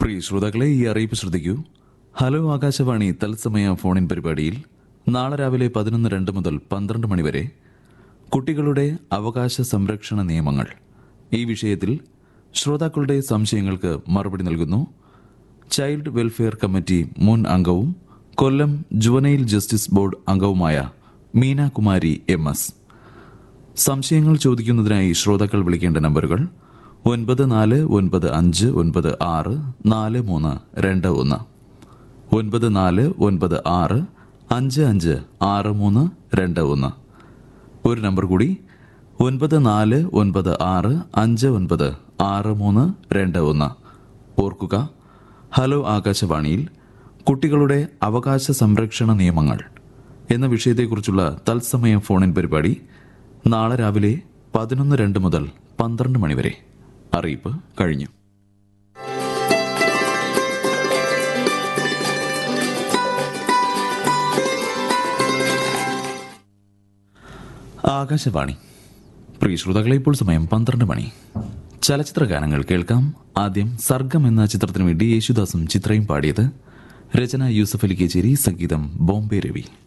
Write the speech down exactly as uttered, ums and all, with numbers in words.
പ്രിയ ശ്രോതാക്കളെ, ഈ അറിയിപ്പ് ശ്രദ്ധിക്കൂ. ഹലോ ആകാശവാണി തത്സമയ ഫോണിൻ പരിപാടിയിൽ നാളെ രാവിലെ പതിനൊന്ന് രണ്ട് മുതൽ പന്ത്രണ്ട് മണിവരെ കുട്ടികളുടെ അവകാശ സംരക്ഷണ നിയമങ്ങൾ ഈ വിഷയത്തിൽ ശ്രോതാക്കളുടെ സംശയങ്ങൾക്ക് മറുപടി നൽകുന്നു ചൈൽഡ് വെൽഫെയർ കമ്മിറ്റി മുൻ അംഗവും കൊല്ലം ജുവനൈൽ ജസ്റ്റിസ് ബോർഡ് അംഗവുമായ മീനാകുമാരി എം എസ്. സംശയങ്ങൾ ചോദിക്കുന്നതിനായി ശ്രോതാക്കൾ വിളിക്കേണ്ട നമ്പറുകൾ ഒൻപത് നാല് ഒൻപത് അഞ്ച് ഒൻപത് ആറ് നാല് മൂന്ന് രണ്ട് ഒന്ന്, ഒൻപത് നാല് ഒൻപത് ആറ് അഞ്ച് അഞ്ച് ആറ് മൂന്ന് രണ്ട് ഒന്ന്. ഒരു നമ്പർ കൂടി, ഒൻപത് നാല് ഒൻപത് ആറ് അഞ്ച് ഒൻപത് ആറ് മൂന്ന് രണ്ട് ഒന്ന്. ഓർക്കുക, ഹലോ ആകാശവാണിയിൽ കുട്ടികളുടെ അവകാശ സംരക്ഷണ നിയമങ്ങൾ എന്ന വിഷയത്തെക്കുറിച്ചുള്ള തത്സമയ ഫോണിൻ പരിപാടി നാളെ രാവിലെ പതിനൊന്ന് രണ്ട് മുതൽ പന്ത്രണ്ട് മണിവരെ. അറിയിപ്പ് കഴിഞ്ഞു. ആകാശവാണി. പ്രിയ ശ്രോതാക്കളെ, ഇപ്പോൾ സമയം പന്ത്രണ്ട് മണി. ചലച്ചിത്ര ഗാനങ്ങൾ കേൾക്കാം. ആദ്യം സർഗം എന്ന ചിത്രത്തിനു വേണ്ടി യേശുദാസും ചിത്രയും പാടിയത്. രചന യൂസഫ് അലി കേച്ചേരി, സംഗീതം ബോംബെ രവി.